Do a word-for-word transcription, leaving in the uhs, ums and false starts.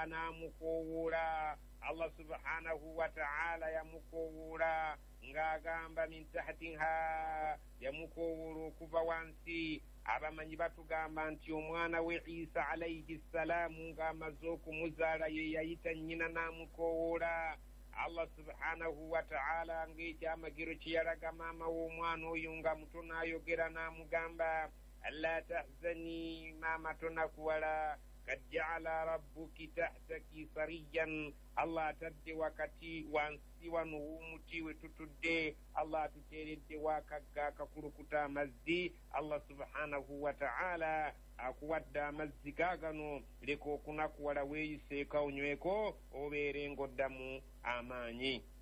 namukowola Allah subhanahu wa ta'ala yamukowola ng'agamba min tahtiha yamukowola okuva wansi. Abamanyi batugamba nti omwana we Isa alayhi salaamu ng'amaze okumuzaala ye yayita nnyina namukowola. Allah subhanahu wa ta'ala ng'ekyamagiro kye yalaga maama w'omwana oyo nga muto n'ayogera n'amugamba alla tahzani maama tonakuwala kad ja'ala rabbuki tahtaki sariyan. Allah atadde wakati wansi wano w'omuti we tutudde, Allah atuteeredde wakagga akakulukuta amazzi. Allah subhanahu wa ta'ala akuwadde amazzi gaagano, leka okunakuwala weeyiseeko onyweko obeere ng'oddamu amaanyi.